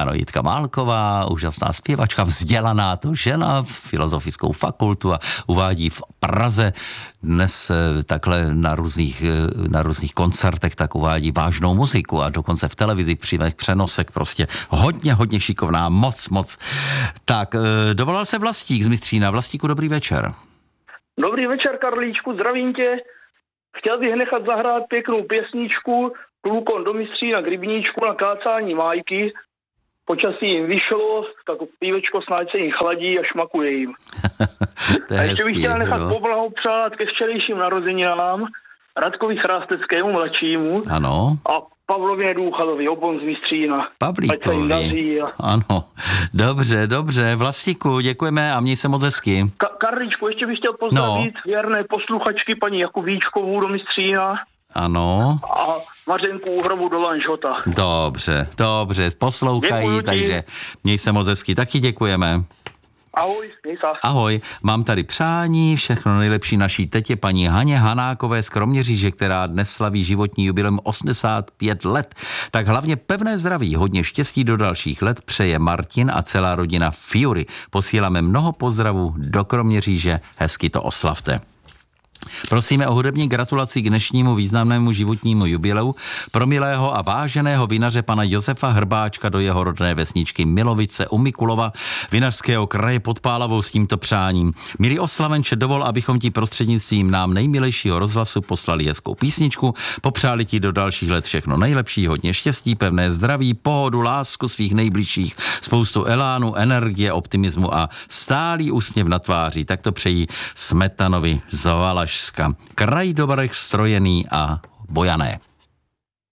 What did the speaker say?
Ano, Jitka Málková, úžasná zpěvačka, vzdělaná to žena, filozofickou fakultu a uvádí v Praze dnes takhle na různých koncertech, tak uvádí vážnou muziku a dokonce v televizi přímých přenosek prostě hodně šikovná, moc. Tak, dovolal se Vlastík z Mystřína. Vlastíku, dobrý večer. Dobrý večer, Karlíčku, zdravím tě. Chtěl bych nechat zahrát pěknou pěsničku Klukon do Mystřína k rybníčku na kácání májky. Počasí jim vyšlo, tak pívečko snad se jim chladí a šmakuje jim. A ještě bych chtěl nechat poblahopřát ke včerejším narozeninám Radkovi Chrásteckému mladšímu. Ano. A Pavlově Důchalovi, obon z Mystřína. Pavlíkovi. Ano. Dobře. Vlastíku, děkujeme a měj se moc hezky. Karličku, ještě bych chtěl pozdravit věrné posluchačky paní Jakubíčkovou do Mystřína. Ano. A Mařenku Uhrovu do Lanžhota. Dobře, poslouchají, takže měj se moc hezky. Taky děkujeme. Ahoj, Ahoj, mám tady přání, všechno nejlepší naší tetě paní Haně Hanákové z Kroměříže, která dnes slaví životní jubileum 85 let. Tak hlavně pevné zdraví, hodně štěstí do dalších let přeje Martin a celá rodina Fury. Posíláme mnoho pozdravů do Kroměříže, hezky to oslavte. Prosíme o hudební gratulaci k dnešnímu významnému životnímu jubileu pro milého a váženého vinaře pana Josefa Hrbáčka do jeho rodné vesničky Milovice u Mikulova, Vinařského kraje pod Pálavou s tímto přáním. Milý oslavenče, dovol, abychom ti prostřednictvím nám nejmilejšího rozhlasu poslali hezkou písničku, popřáli ti do dalších let všechno nejlepší, hodně štěstí, pevné zdraví, pohodu, lásku svých nejbližších, spoustu elánu, energie, optimismu a stálý úsměv na tváři. Tak to přejí Smetanovi z Valašska. Kraj dobrých strojený a bojané.